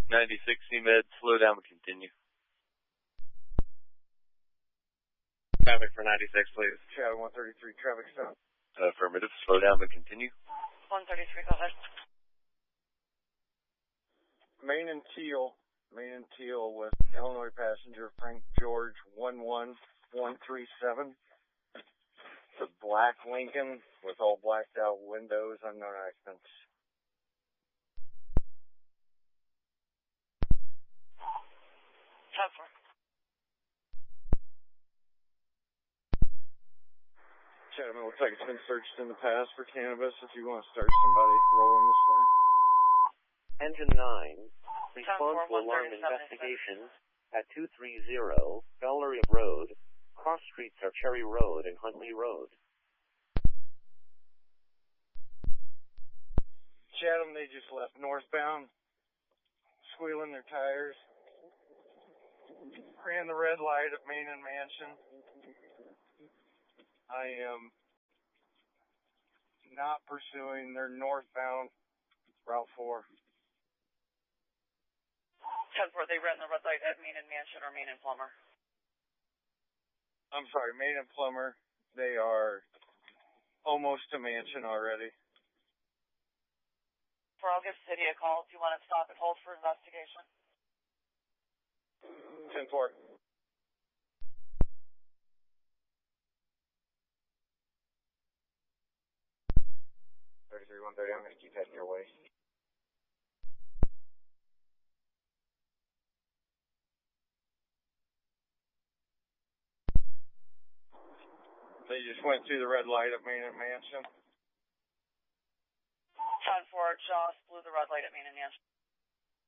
96 CMed, slow down and continue. Traffic for 96, please. Shadow 133, traffic stop. Affirmative, slow down and continue. 133, go ahead. Main and Teal with Illinois passenger Frank George 11137. It's a black Lincoln with all blacked out windows, unknown occupants. Time for. Gentlemen, looks like it's been searched in the past for cannabis. If you want to start somebody rolling this way. Engine 9, respond to alarm investigation at 230 Gallery Road. Cross streets are Cherry Road and Huntley Road. Chatham, they just left northbound, squealing their tires. Ran the red light at Main and Mansion. I am not pursuing their northbound Route 4. 10-4, they ran the red light at Main and Mansion or Main and Plummer. I'm sorry, Main and Plummer. They are almost to Mansion already. I'll give City a call. Do you want to stop and hold for investigation? 10-4. 130, I'm going to keep heading your way. They just went through the red light at Main and Mansion. 10-4, just blew the red light at Main and Mansion.